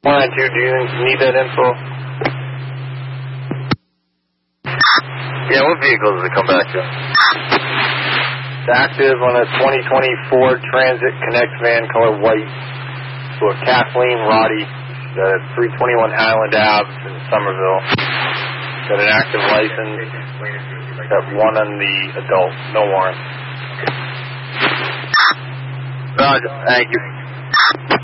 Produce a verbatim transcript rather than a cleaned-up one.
one nine two, do you need that info? Yeah, what vehicle does it come back to? It's active on a twenty twenty Ford Transit Connect van, color white, to a Kathleen Roddy, uh, three twenty-one Highland Ave in Somerville. Got an active license. Got one on the adult, no warrant. Roger, thank you.